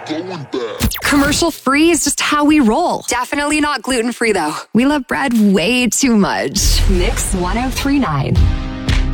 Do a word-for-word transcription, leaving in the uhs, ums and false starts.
going back. Commercial free is just how we roll. Definitely not gluten free though. We love bread way too much. Mix one oh three point nine.